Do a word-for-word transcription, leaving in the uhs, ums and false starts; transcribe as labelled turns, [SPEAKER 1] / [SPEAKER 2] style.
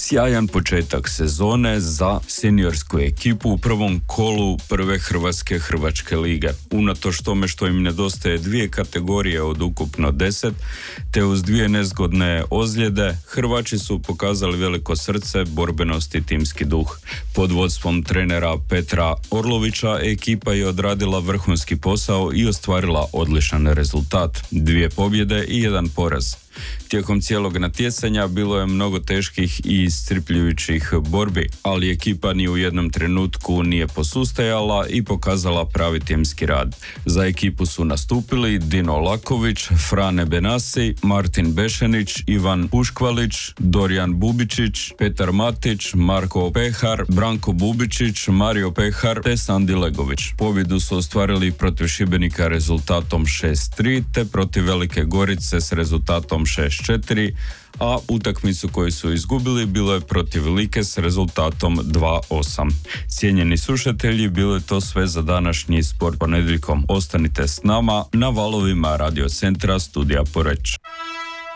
[SPEAKER 1] Sjajan početak sezone za seniorsku ekipu u prvom kolu prve hrvatske hrvačke lige. Unatoč tome što im nedostaje dvije kategorije od ukupno deset, te uz dvije nezgodne ozljede, Hrvači su pokazali veliko srce, borbenost i timski duh. Pod vodstvom trenera Petra Orlovića ekipa je odradila vrhunski posao i ostvarila odličan rezultat. Dvije pobjede i jedan poraz. Tijekom cijelog natjecanja bilo je mnogo teških i iscrpljujućih borbi, ali ekipa ni u jednom trenutku nije posustajala i pokazala pravi timski rad. Za ekipu su nastupili Dino Laković, Frane Benasi, Martin Bešenić, Ivan Puškvalić, Dorijan Bubičić, Petar Matić, Marko Pehar, Branko Bubičić, Mario Pehar te Sandi Legović. Pobjedu su ostvarili protiv Šibenika rezultatom šest tri te protiv Velike Gorice s rezultatom šest četiri, a utakmicu koju su izgubili bilo je protiv Like s rezultatom dva osam. Cijenjeni slušatelji, bilo je to sve za današnji Sport ponedjeljkom. Ostanite s nama na valovima Radio Centra Studija Poreč.